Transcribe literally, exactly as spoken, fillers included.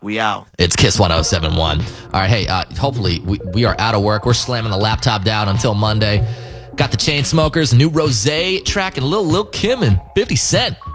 We out. It's Kiss one oh seven point one. All right, hey, uh, hopefully we, we are out of work. We're slamming the laptop down until Monday. Got the Chainsmokers, new Rosé track, and Lil Lil Kim and fifty Cent.